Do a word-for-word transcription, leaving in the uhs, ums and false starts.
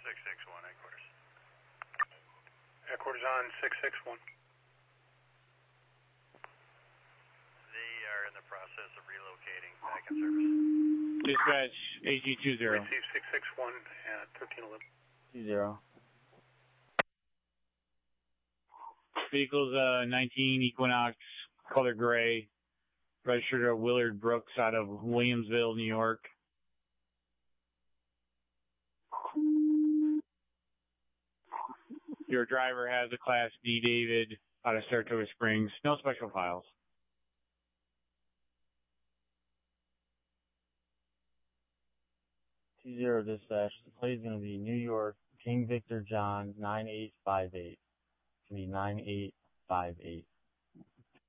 six six one, headquarters. Headquarters on six six one. They are in the process of relocating back in service. Dispatch, A G two zero. Receive six six one at thirteen eleven. Two zero. Vehicle's uh, nineteen Equinox, color gray, registered to Willard Brooks out of Williamsville, New York. Your driver has a Class D David out of Saratoga Springs. No special files. Two zero dispatch. The plate is going to be New York, King Victor John, nine eight five eight. It's going to be nine eight five eight.